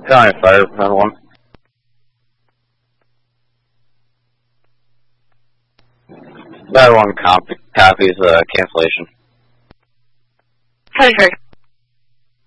County Fire, another one. Another one copies cancellation. County Fire.